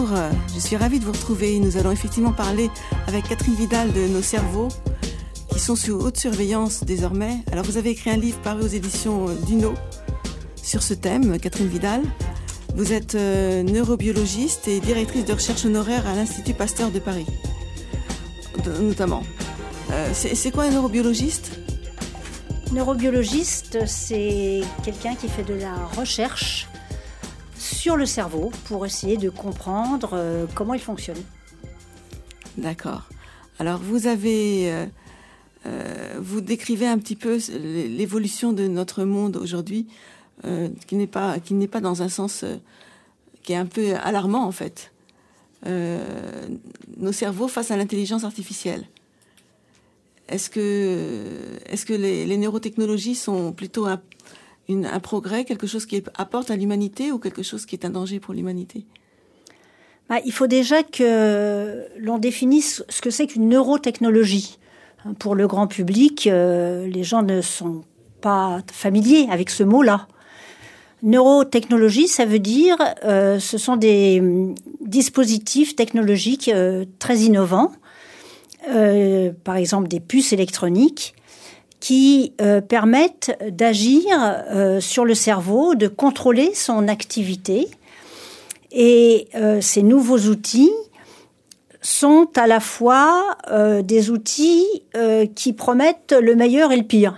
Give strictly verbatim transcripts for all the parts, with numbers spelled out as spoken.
bonjour, je suis ravie de vous retrouver. Nous allons effectivement parler avec Catherine Vidal de nos cerveaux qui sont sous haute surveillance désormais. Alors vous avez écrit un livre paru aux éditions d'Uno sur ce thème, Catherine Vidal. Vous êtes euh, neurobiologiste et directrice de recherche honoraire à l'Institut Pasteur de Paris, notamment. Euh, c'est, c'est quoi un neurobiologiste ? Neurobiologiste, c'est quelqu'un qui fait de la recherche sur le cerveau pour essayer de comprendre euh, comment il fonctionne. D'accord. Alors vous avez, euh, euh, vous décrivez un petit peu l'évolution de notre monde aujourd'hui, euh, qui n'est pas, qui n'est pas dans un sens euh, qui est un peu alarmant en fait. Euh, nos cerveaux face à l'intelligence artificielle. Est-ce que, est-ce que les, les neurotechnologies sont plutôt un, une, un progrès, quelque chose qui apporte à l'humanité ou quelque chose qui est un danger pour l'humanité ? Bah, il faut déjà que l'on définisse ce que c'est qu'une neurotechnologie. Pour le grand public, euh, les gens ne sont pas familiers avec ce mot-là. Neurotechnologie, ça veut dire euh, ce sont des euh, dispositifs technologiques euh, très innovants, euh, par exemple des puces électroniques, qui euh, permettent d'agir euh, sur le cerveau, de contrôler son activité. Et euh, ces nouveaux outils sont à la fois euh, des outils euh, qui promettent le meilleur et le pire.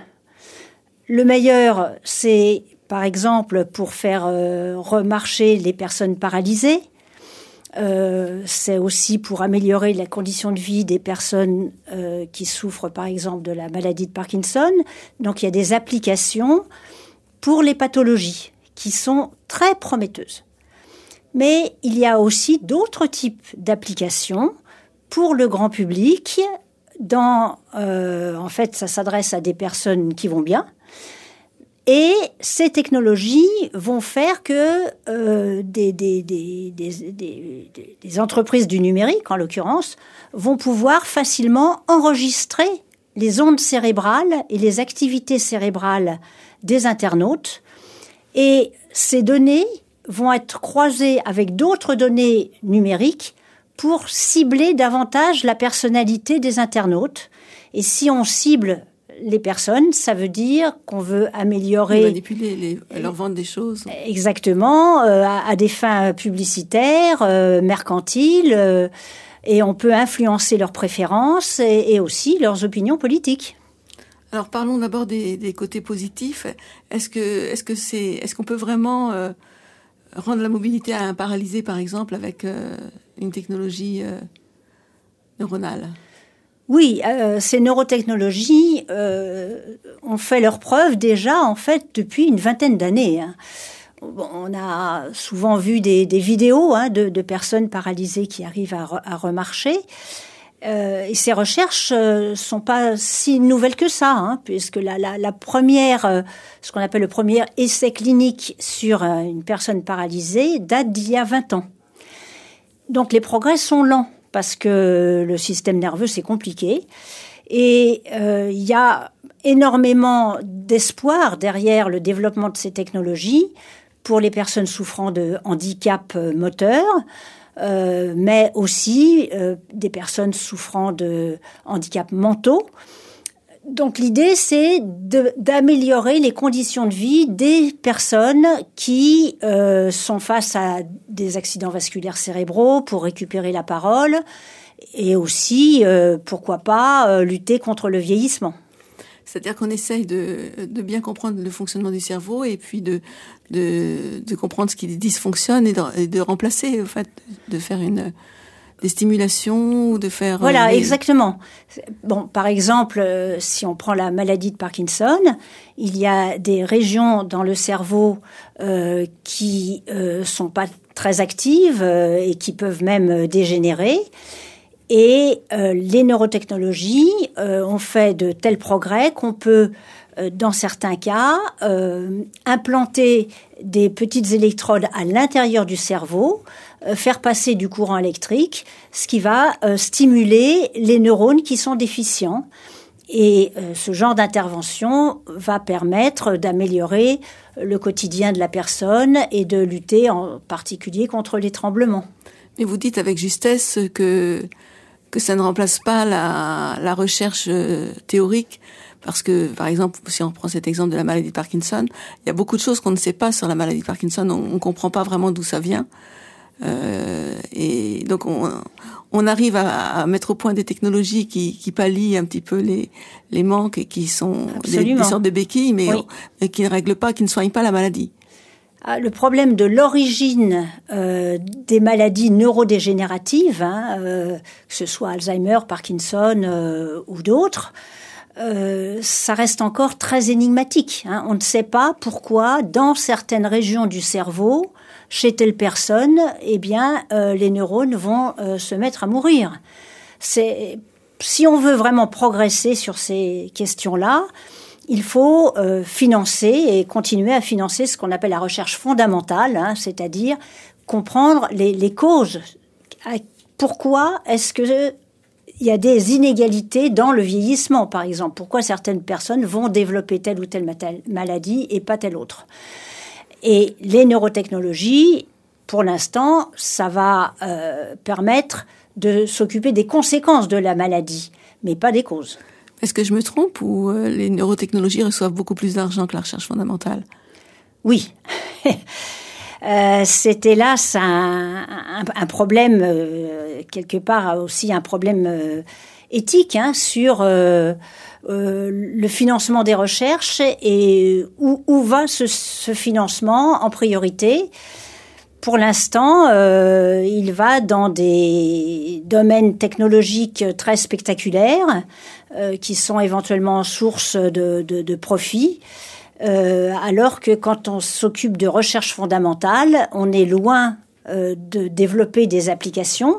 Le meilleur, c'est par exemple pour faire euh, remarcher les personnes paralysées. Euh, c'est aussi pour améliorer la condition de vie des personnes euh, qui souffrent par exemple de la maladie de Parkinson. Donc il y a des applications pour les pathologies qui sont très prometteuses. Mais il y a aussi d'autres types d'applications pour le grand public. Dans, euh, en fait, ça s'adresse à des personnes qui vont bien. Et ces technologies vont faire que euh, des, des, des, des, des, des entreprises du numérique, en l'occurrence, vont pouvoir facilement enregistrer les ondes cérébrales et les activités cérébrales des internautes. Et ces données vont être croisées avec d'autres données numériques pour cibler davantage la personnalité des internautes. Et si on cible les personnes, ça veut dire qu'on veut améliorer... Manipuler, les, leur vendre des choses. Exactement, euh, à, à des fins publicitaires, euh, mercantiles, euh, et on peut influencer leurs préférences et, et aussi leurs opinions politiques. Alors parlons d'abord des, des côtés positifs. Est-ce que, est-ce que c'est, est-ce qu'on peut vraiment euh, rendre la mobilité à un paralysé, par exemple, avec euh, une technologie euh, neuronale ? Oui, euh, ces neurotechnologies euh, ont fait leur preuve déjà, en fait, depuis une vingtaine d'années. Hein. Bon, on a souvent vu des, des vidéos hein, de, de personnes paralysées qui arrivent à, re, à remarcher. Euh, et ces recherches euh, sont pas si nouvelles que ça, hein, puisque la, la, la première, euh, ce qu'on appelle le premier essai clinique sur euh, une personne paralysée date d'il y a vingt ans. Donc les progrès sont lents, parce que le système nerveux, c'est compliqué. Et euh, il y a énormément d'espoir derrière le développement de ces technologies pour les personnes souffrant de handicap moteur, euh, mais aussi euh, des personnes souffrant de handicap mentaux. Donc l'idée, c'est de, d'améliorer les conditions de vie des personnes qui euh, sont face à des accidents vasculaires cérébraux pour récupérer la parole et aussi, euh, pourquoi pas, euh, lutter contre le vieillissement. C'est-à-dire qu'on essaye de, de bien comprendre le fonctionnement du cerveau et puis de, de, de comprendre ce qui dysfonctionne et de, et de remplacer, en fait, de faire une... des stimulations ou de faire... Voilà, euh, des... exactement. Bon, par exemple, euh, si on prend la maladie de Parkinson, il y a des régions dans le cerveau euh, qui euh, sont pas très actives euh, et qui peuvent même euh, dégénérer. Et euh, les neurotechnologies euh, ont fait de tels progrès qu'on peut, euh, dans certains cas, euh, implanter des petites électrodes à l'intérieur du cerveau, euh, faire passer du courant électrique, ce qui va euh, stimuler les neurones qui sont déficients. Et euh, ce genre d'intervention va permettre d'améliorer le quotidien de la personne et de lutter en particulier contre les tremblements. Mais vous dites avec justesse que, que ça ne remplace pas la, la recherche théorique, parce que, par exemple, si on prend cet exemple de la maladie de Parkinson, il y a beaucoup de choses qu'on ne sait pas sur la maladie de Parkinson, on ne comprend pas vraiment d'où ça vient. Euh, et donc on, on arrive à, à mettre au point des technologies qui, qui pallient un petit peu les, les manques et qui sont des, des sortes de béquilles, mais, oui. on, mais qui ne règlent pas, qui ne soignent pas la maladie. Le problème de l'origine euh, des maladies neurodégénératives, hein, euh, que ce soit Alzheimer, Parkinson euh, ou d'autres, euh, ça reste encore très énigmatique. Hein. On ne sait pas pourquoi, dans certaines régions du cerveau, chez telle personne, eh bien, euh, les neurones vont euh, se mettre à mourir. C'est, si on veut vraiment progresser sur ces questions-là, il faut euh, financer et continuer à financer ce qu'on appelle la recherche fondamentale, hein, c'est-à-dire comprendre les, les causes. Pourquoi est-ce que il y a des inégalités dans le vieillissement, par exemple? Pourquoi certaines personnes vont développer telle ou telle maladie et pas telle autre? Et les neurotechnologies, pour l'instant, ça va euh, permettre de s'occuper des conséquences de la maladie, mais pas des causes. Est-ce que je me trompe ou euh, les neurotechnologies reçoivent beaucoup plus d'argent que la recherche fondamentale? Oui. euh, c'est hélas un, un, un problème, euh, quelque part aussi un problème euh, éthique, hein, sur euh, euh, le financement des recherches et où, où va ce, ce financement en priorité. Pour l'instant, euh, il va dans des domaines technologiques très spectaculaires euh, qui sont éventuellement source de, de, de profit, euh, alors que quand on s'occupe de recherche fondamentale, on est loin euh, de développer des applications.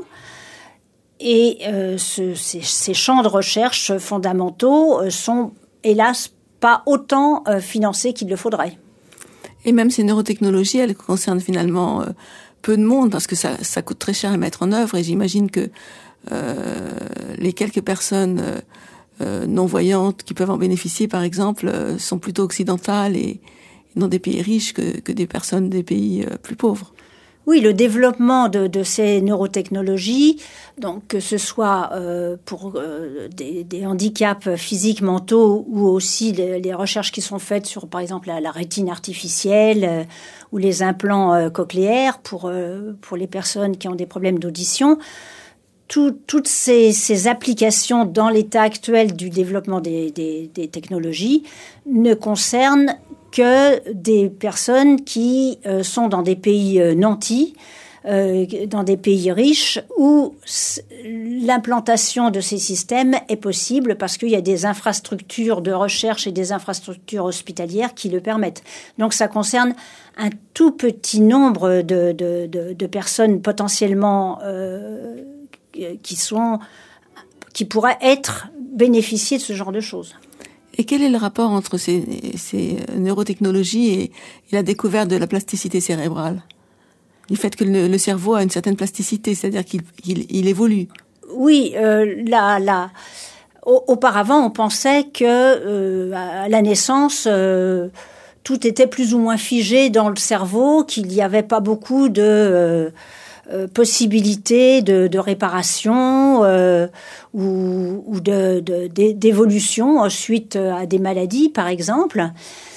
Et euh, ce, ces, ces champs de recherche fondamentaux euh, sont, hélas, pas autant euh, financés qu'il le faudrait. Et même ces neurotechnologies, elles concernent finalement euh, peu de monde, parce que ça, ça coûte très cher à mettre en œuvre, et j'imagine que euh, les quelques personnes euh, euh, non-voyantes qui peuvent en bénéficier, par exemple, euh, sont plutôt occidentales et, et dans des pays riches que, que des personnes des pays euh, plus pauvres. Oui, le développement de, de ces neurotechnologies, donc que ce soit euh, pour euh, des, des handicaps physiques, mentaux, ou aussi les, les recherches qui sont faites sur, par exemple, la, la rétine artificielle euh, ou les implants euh, cochléaires pour euh, pour les personnes qui ont des problèmes d'audition. Tout, toutes ces, ces applications dans l'état actuel du développement des, des, des technologies ne concernent que des personnes qui euh, sont dans des pays euh, nantis, euh, dans des pays riches, où l'implantation de ces systèmes est possible parce qu'il y a des infrastructures de recherche et des infrastructures hospitalières qui le permettent. Donc ça concerne un tout petit nombre de, de, de, de personnes potentiellement euh, qui sont, qui pourraient être bénéficier de ce genre de choses. Et quel est le rapport entre ces, ces neurotechnologies et, et la découverte de la plasticité cérébrale? Du fait que le, le cerveau a une certaine plasticité, c'est-à-dire qu'il il, il évolue. Oui, euh, là, là, auparavant, on pensait que euh, à la naissance, euh, tout était plus ou moins figé dans le cerveau, qu'il n'y avait pas beaucoup de euh, Euh, possibilités de, de réparation euh, ou, ou de, de, d'évolution suite à des maladies, par exemple.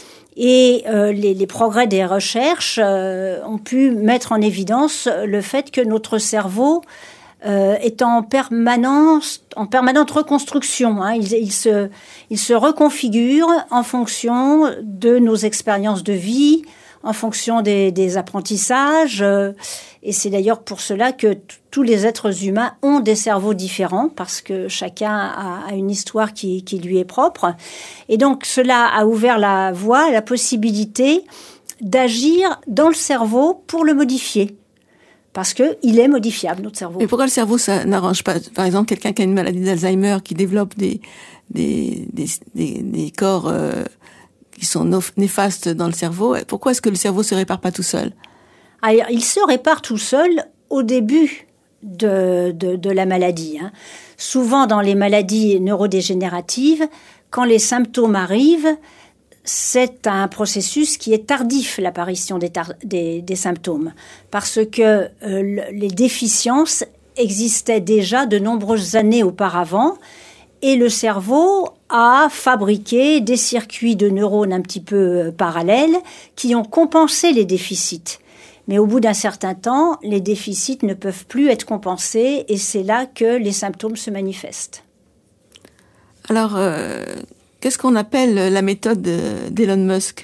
Et euh, les, les progrès des recherches euh, ont pu mettre en évidence le fait que notre cerveau euh, est en permanence, en permanente reconstruction. Hein. Il, il se, il se reconfigure en fonction de nos expériences de vie, en fonction des, des apprentissages. Euh, et c'est d'ailleurs pour cela que t- tous les êtres humains ont des cerveaux différents, parce que chacun a, a une histoire qui, qui lui est propre. Et donc cela a ouvert la voie, la possibilité d'agir dans le cerveau pour le modifier. Parce que il est modifiable, notre cerveau. Mais pourquoi le cerveau, ça n'arrange pas? Par exemple, quelqu'un qui a une maladie d'Alzheimer, qui développe des, des, des, des, des corps euh, qui sont néfastes dans le cerveau, pourquoi est-ce que le cerveau se répare pas tout seul? Alors, il se répare tout seul au début de, de, de la maladie. Hein. Souvent, dans les maladies neurodégénératives, quand les symptômes arrivent, c'est un processus qui est tardif, l'apparition des, tar- des, des symptômes, parce que euh, les déficiences existaient déjà de nombreuses années auparavant, et le cerveau a fabriqué des circuits de neurones un petit peu parallèles qui ont compensé les déficits. Mais au bout d'un certain temps, les déficits ne peuvent plus être compensés et c'est là que les symptômes se manifestent. Alors, euh, qu'est-ce qu'on appelle la méthode d'Elon Musk?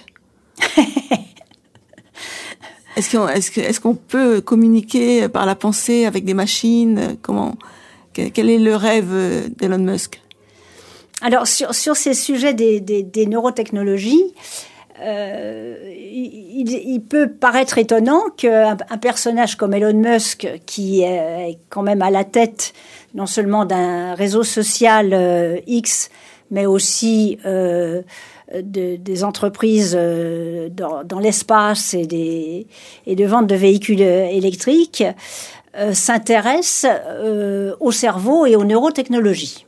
Est-ce qu'on, est-ce que, est-ce qu'on peut communiquer par la pensée avec des machines? Comment, quel est le rêve d'Elon Musk? Alors, sur, sur ces sujets des, des, des neurotechnologies, euh, il, il peut paraître étonnant qu'un un personnage comme Elon Musk, qui est quand même à la tête non seulement d'un réseau social euh, X, mais aussi euh, de, des entreprises euh, dans, dans l'espace et, des, et de vente de véhicules électriques, euh, s'intéresse euh, au cerveau et aux neurotechnologies.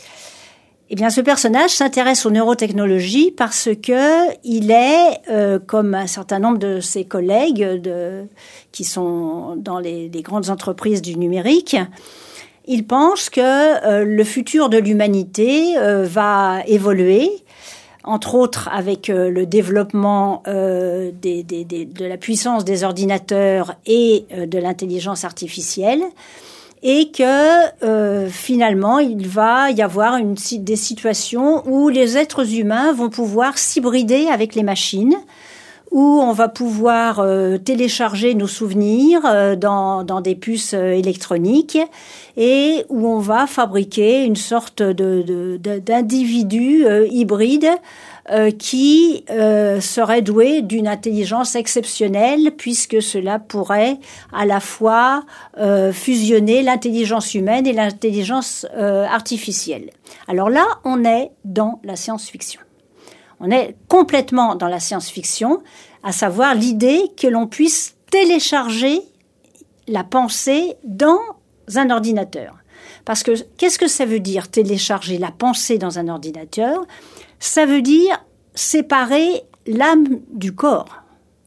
Eh bien, ce personnage s'intéresse aux neurotechnologies parce que il est, euh, comme un certain nombre de ses collègues de, qui sont dans les, les grandes entreprises du numérique, il pense que euh, le futur de l'humanité euh, va évoluer, entre autres avec euh, le développement euh, des, des, des, de la puissance des ordinateurs et euh, de l'intelligence artificielle. Et que euh, finalement, il va y avoir une, des situations où les êtres humains vont pouvoir s'hybrider avec les machines, où on va pouvoir euh, télécharger nos souvenirs euh, dans, dans des puces euh, électroniques et où on va fabriquer une sorte de, de, de, d'individus euh, hybrides euh, qui euh, seraient doués d'une intelligence exceptionnelle, puisque cela pourrait à la fois euh, fusionner l'intelligence humaine et l'intelligence euh, artificielle. Alors là, on est dans la science-fiction. On est complètement dans la science-fiction, à savoir l'idée que l'on puisse télécharger la pensée dans un ordinateur. Parce que qu'est-ce que ça veut dire, télécharger la pensée dans un ordinateur? Ça veut dire séparer l'âme du corps.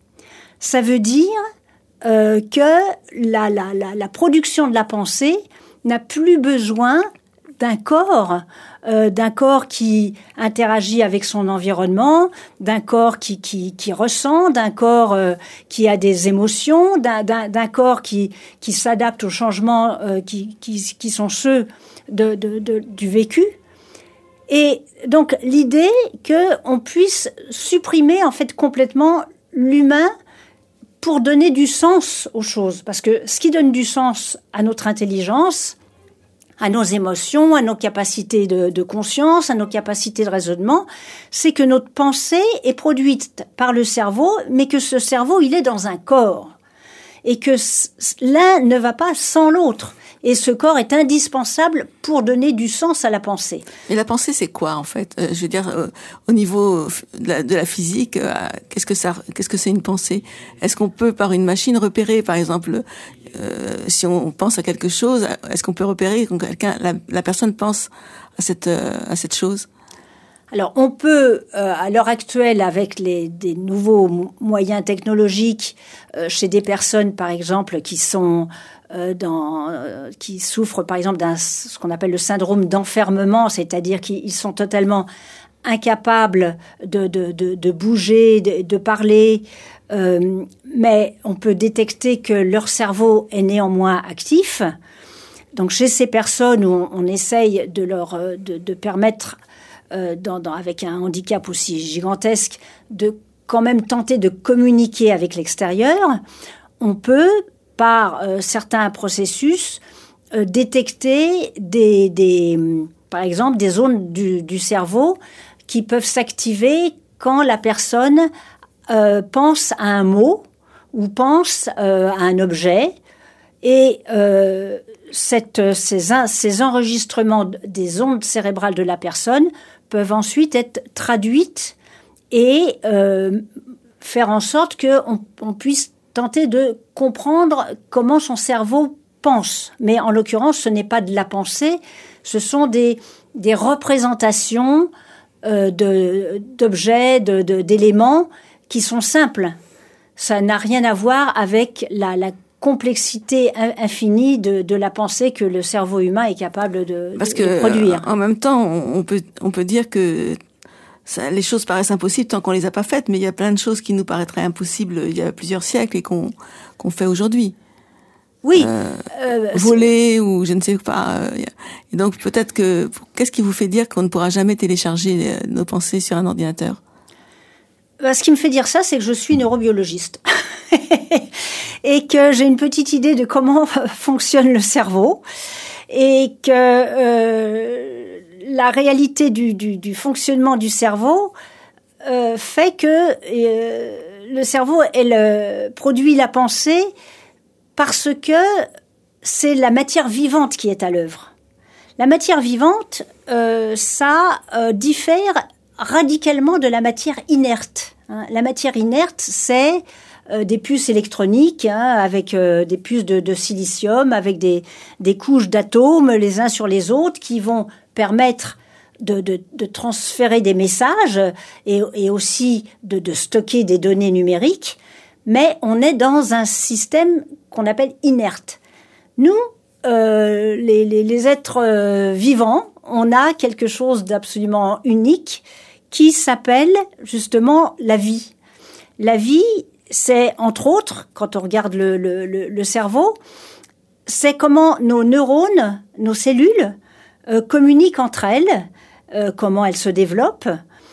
Ça veut dire euh, que la, la, la, la production de la pensée n'a plus besoin d'un corps, euh, d'un corps qui interagit avec son environnement, d'un corps qui, qui, qui ressent, d'un corps euh, qui a des émotions, d'un, d'un, d'un corps qui, qui s'adapte aux changements euh, qui, qui, qui sont ceux de, de, de, du vécu. Et donc l'idée qu'on puisse supprimer en fait complètement l'humain pour donner du sens aux choses. Parce que ce qui donne du sens à notre intelligence, à nos émotions, à nos capacités de, de conscience, à nos capacités de raisonnement, c'est que notre pensée est produite par le cerveau, mais que ce cerveau, il est dans un corps. Et que l'un ne va pas sans l'autre. Et ce corps est indispensable pour donner du sens à la pensée. Mais la pensée, c'est quoi, en fait? euh, Je veux dire, euh, au niveau de la, de la physique, euh, qu'est-ce que ça, qu'est-ce que c'est une pensée? Est-ce qu'on peut, par une machine, repérer, par exemple, euh, si on pense à quelque chose, est-ce qu'on peut repérer quand quelqu'un, la, la personne pense à cette, euh, à cette chose? Alors, on peut, euh, à l'heure actuelle, avec les, des nouveaux moyens technologiques, euh, chez des personnes, par exemple, qui sont euh, dans, euh, qui souffrent, par exemple, d'un ce qu'on appelle le syndrome d'enfermement, c'est-à-dire qu'ils sont totalement incapables de, de, de, de bouger, de, de parler, euh, mais on peut détecter que leur cerveau est néanmoins actif. Donc, chez ces personnes où on, on essaye de leur, de, de permettre Euh, dans, dans, avec un handicap aussi gigantesque, de quand même tenter de communiquer avec l'extérieur, on peut, par euh, certains processus, euh, détecter des, des, par exemple, des zones du, du cerveau qui peuvent s'activer quand la personne euh, pense à un mot ou pense euh, à un objet. Et euh, cette, ces, ces enregistrements des ondes cérébrales de la personne peuvent ensuite être traduites et euh, faire en sorte qu'on on puisse tenter de comprendre comment son cerveau pense. Mais en l'occurrence, ce n'est pas de la pensée, ce sont des, des représentations euh, de, d'objets, de, de, d'éléments qui sont simples. Ça n'a rien à voir avec la, la complexité infinie de, de la pensée que le cerveau humain est capable de, Parce de, que, de produire. En même temps, on peut, on peut dire que ça, les choses paraissent impossibles tant qu'on les a pas faites, mais il y a plein de choses qui nous paraîtraient impossibles il y a plusieurs siècles et qu'on, qu'on fait aujourd'hui. Oui. Euh, euh, voler ou je ne sais pas. Euh, et donc peut-être que, qu'est-ce qui vous fait dire qu'on ne pourra jamais télécharger nos pensées sur un ordinateur? Ce qui me fait dire ça, c'est que je suis neurobiologiste et que j'ai une petite idée de comment fonctionne le cerveau et que euh, la réalité du, du, du fonctionnement du cerveau euh, fait que euh, le cerveau elle, euh, produit la pensée parce que c'est la matière vivante qui est à l'œuvre. La matière vivante, euh, ça euh, diffère radicalement de la matière inerte. Hein. La matière inerte, c'est euh, des puces électroniques, hein, avec euh, des puces de, de silicium, avec des, des couches d'atomes les uns sur les autres qui vont permettre de, de, de transférer des messages et, et aussi de, de stocker des données numériques. Mais on est dans un système qu'on appelle inerte. Nous, euh, les, les, les êtres euh, vivants, on a quelque chose d'absolument unique qui s'appelle justement la vie. La vie, c'est entre autres, quand on regarde le, le, le, le cerveau, c'est comment nos neurones, nos cellules, euh, communiquent entre elles, euh, comment elles se développent.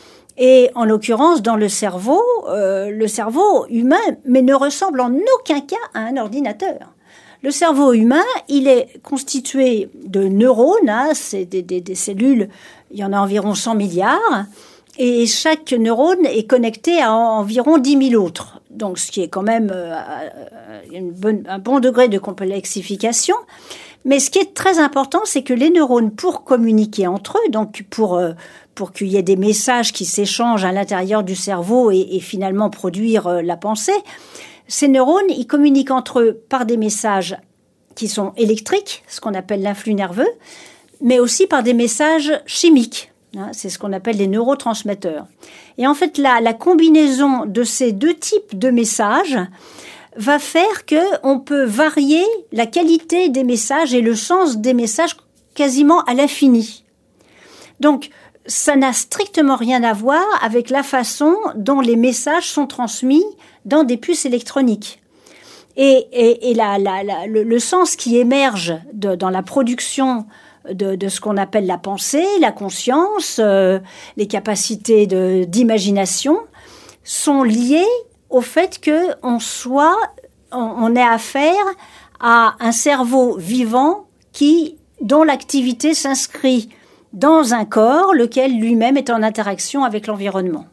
Et en l'occurrence, dans le cerveau, euh, le cerveau humain, mais ne ressemble en aucun cas à un ordinateur. Le cerveau humain, il est constitué de neurones, hein, c'est des, des, des cellules, il y en a environ cent milliards, et chaque neurone est connecté à environ dix mille autres. Donc, ce qui est quand même euh, une bonne, un bon degré de complexification. Mais ce qui est très important, c'est que les neurones, pour communiquer entre eux, donc pour euh, pour qu'il y ait des messages qui s'échangent à l'intérieur du cerveau et, et finalement produire euh, la pensée, ces neurones, ils communiquent entre eux par des messages qui sont électriques, ce qu'on appelle l'influx nerveux, mais aussi par des messages chimiques. Hein, c'est ce qu'on appelle les neurotransmetteurs. Et en fait, la, la combinaison de ces deux types de messages va faire que on peut varier la qualité des messages et le sens des messages quasiment à l'infini. Donc, ça n'a strictement rien à voir avec la façon dont les messages sont transmis dans des puces électroniques. Et, et, et la, la, la, le, le sens qui émerge de, dans la production de, de ce qu'on appelle la pensée, la conscience, euh, les capacités de, d'imagination, sont liés au fait que on soit, on, on ait affaire à un cerveau vivant qui, dont l'activité s'inscrit dans un corps, lequel lui-même est en interaction avec l'environnement.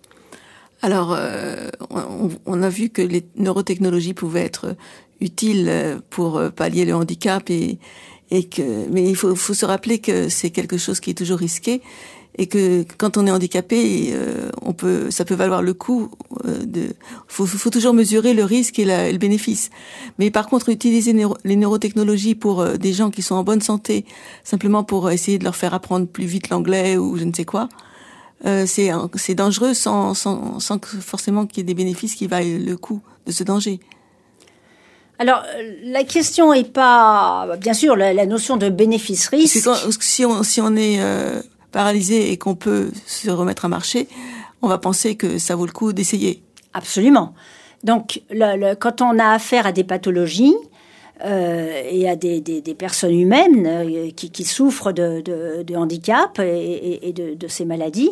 Alors, euh, on, on a vu que les neurotechnologies pouvaient être utiles pour pallier le handicap et, et que, mais il faut, faut se rappeler que c'est quelque chose qui est toujours risqué et que quand on est handicapé, euh, on peut, ça peut valoir le coup euh, de. Faut, faut toujours mesurer le risque et, la, et le bénéfice. Mais par contre, utiliser neuro, les neurotechnologies pour euh, des gens qui sont en bonne santé, simplement pour essayer de leur faire apprendre plus vite l'anglais ou je ne sais quoi. Euh, c'est, c'est dangereux sans, sans, sans que forcément qu'il y ait des bénéfices qui vaillent le coup de ce danger. Alors, la question est pas, bien sûr, la, la notion de bénéfice-risque. Quand, si on, si on est euh, paralysé et qu'on peut se remettre à marcher, on va penser que ça vaut le coup d'essayer. Absolument. Donc, le, le, quand on a affaire à des pathologies, Euh, et à des, des, des personnes humaines euh, qui, qui souffrent de, de, de handicap et, et, et de, de ces maladies,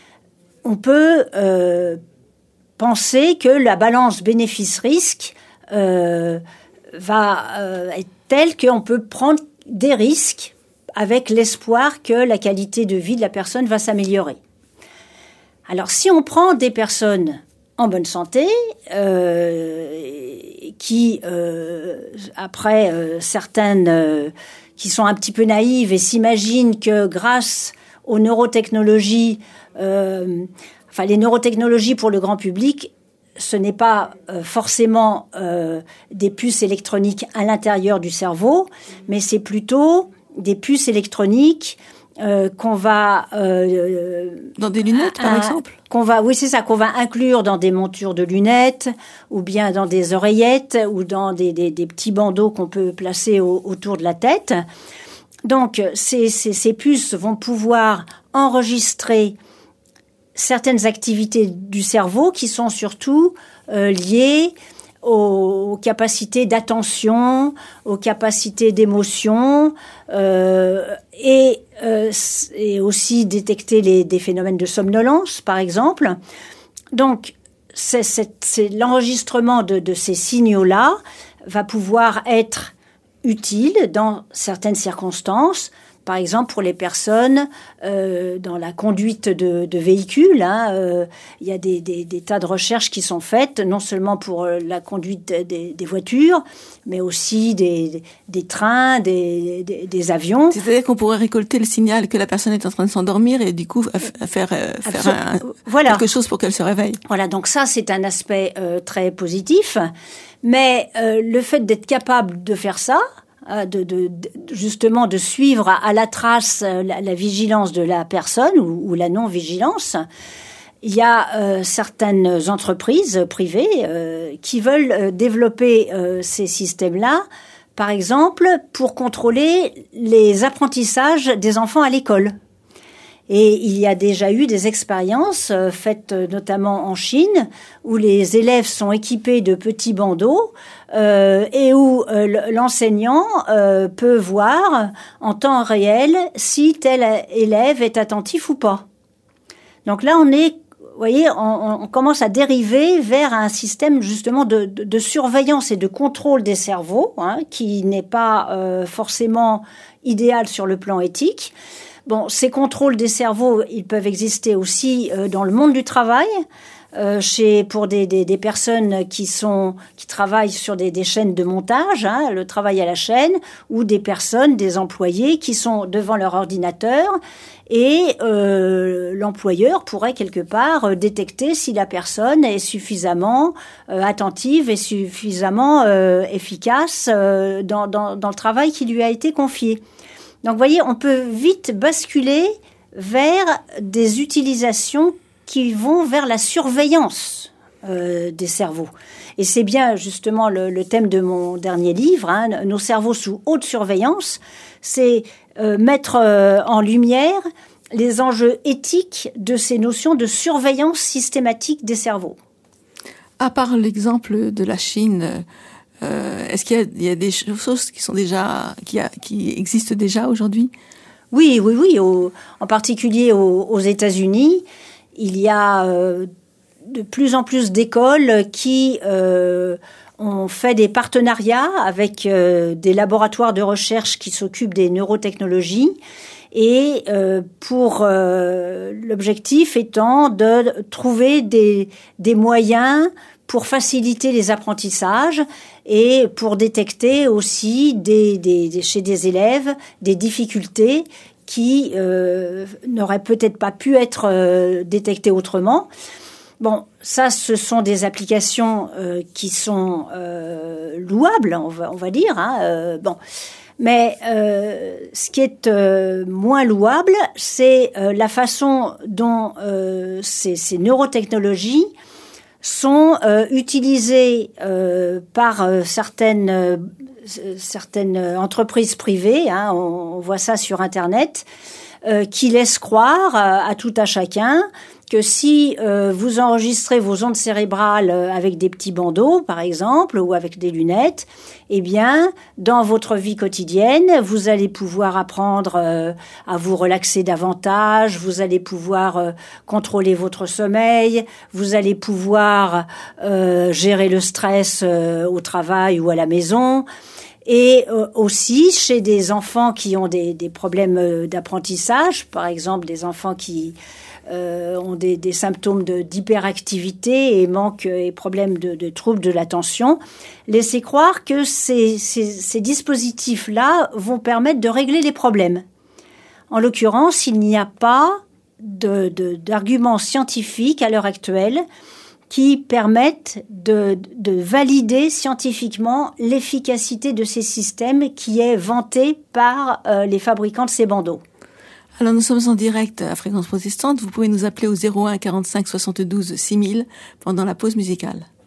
on peut euh, penser que la balance bénéfice-risque euh, va euh, être telle qu'on peut prendre des risques avec l'espoir que la qualité de vie de la personne va s'améliorer. Alors, si on prend des personnes en bonne santé, euh, qui, euh, après euh, certaines, euh, qui sont un petit peu naïves et s'imaginent que grâce aux neurotechnologies, euh, enfin les neurotechnologies pour le grand public, ce n'est pas euh, forcément euh, des puces électroniques à l'intérieur du cerveau, mais c'est plutôt des puces électroniques euh, qu'on va euh, dans des lunettes, par un, exemple. Qu'on va, oui, c'est ça, qu'on va inclure dans des montures de lunettes, ou bien dans des oreillettes, ou dans des, des, des petits bandeaux qu'on peut placer au, autour de la tête. Donc, ces, ces, ces puces vont pouvoir enregistrer certaines activités du cerveau qui sont surtout euh, liées aux, aux capacités d'attention, aux capacités d'émotion, euh, et, euh, et aussi détecter les, des phénomènes de somnolence, par exemple. Donc, c'est, c'est, c'est l'enregistrement de, de ces signaux-là va pouvoir être utile dans certaines circonstances. Par exemple, pour les personnes euh, dans la conduite de, de véhicules, hein, euh, il y a des, des, des tas de recherches qui sont faites, non seulement pour la conduite des, des voitures, mais aussi des, des trains, des, des, des avions. C'est-à-dire qu'on pourrait récolter le signal que la personne est en train de s'endormir et du coup faire, euh, faire un, voilà. quelque chose pour qu'elle se réveille. Voilà, donc ça, c'est un aspect euh, très positif. Mais euh, le fait d'être capable de faire ça, De, de, de, justement de suivre à, à la trace la, la vigilance de la personne ou, ou la non-vigilance, il y a euh, certaines entreprises privées euh, qui veulent euh, développer euh, ces systèmes-là, par exemple, pour contrôler les apprentissages des enfants à l'école. Et il y a déjà eu des expériences euh, faites notamment en Chine où les élèves sont équipés de petits bandeaux euh, et où euh, l'enseignant euh, peut voir en temps réel si tel élève est attentif ou pas. Donc là, on est, vous voyez, on, on commence à dériver vers un système justement de, de, de surveillance et de contrôle des cerveaux, hein, qui n'est pas euh, forcément idéal sur le plan éthique. Bon, ces contrôles des cerveaux, ils peuvent exister aussi euh, dans le monde du travail, euh, chez pour des, des, des personnes qui sont qui travaillent sur des, des chaînes de montage, hein, le travail à la chaîne, ou des personnes, des employés qui sont devant leur ordinateur et euh, l'employeur pourrait quelque part euh, détecter si la personne est suffisamment euh, attentive et suffisamment euh, efficace euh, dans, dans, dans le travail qui lui a été confié. Donc, vous voyez, on peut vite basculer vers des utilisations qui vont vers la surveillance euh, des cerveaux. Et c'est bien, justement, le, le thème de mon dernier livre, hein, Nos cerveaux sous haute surveillance. C'est euh, mettre euh, en lumière les enjeux éthiques de ces notions de surveillance systématique des cerveaux. À part l'exemple de la Chine, Euh, est-ce qu'il y a, il y a des choses qui sont déjà, qui, a, qui existent déjà aujourd'hui? Oui, oui, oui. Au, en particulier aux, aux États-Unis, il y a euh, de plus en plus d'écoles qui euh, ont fait des partenariats avec euh, des laboratoires de recherche qui s'occupent des neurotechnologies. Et euh, pour euh, l'objectif étant de trouver des, des moyens pour faciliter les apprentissages et pour détecter aussi des, des, des, chez des élèves des difficultés qui euh, n'auraient peut-être pas pu être euh, détectées autrement. Bon, ça, ce sont des applications euh, qui sont euh, louables, on va, on va dire. Hein, euh, bon. Mais euh, ce qui est euh, moins louable, c'est euh, la façon dont euh, ces, ces neurotechnologies sont euh, utilisées euh, par euh, certaines euh, certaines entreprises privées. Hein, on, on voit ça sur Internet, euh, qui laissent croire à, à tout à chacun que si euh, vous enregistrez vos ondes cérébrales avec des petits bandeaux, par exemple, ou avec des lunettes, eh bien, dans votre vie quotidienne, vous allez pouvoir apprendre euh, à vous relaxer davantage, vous allez pouvoir euh, contrôler votre sommeil, vous allez pouvoir euh, gérer le stress euh, au travail ou à la maison. Et euh, aussi, chez des enfants qui ont des, des problèmes d'apprentissage, par exemple des enfants qui Euh, ont des, des symptômes de, d'hyperactivité et manque et problèmes de, de troubles de l'attention, laissez croire que ces, ces, ces dispositifs-là vont permettre de régler les problèmes. En l'occurrence, il n'y a pas de, de, d'arguments scientifiques à l'heure actuelle qui permettent de, de valider scientifiquement l'efficacité de ces systèmes qui est vantée par euh, les fabricants de ces bandeaux. Alors nous sommes en direct à Fréquence Protestante. Vous pouvez nous appeler au zéro un quarante-cinq soixante-douze six mille pendant la pause musicale.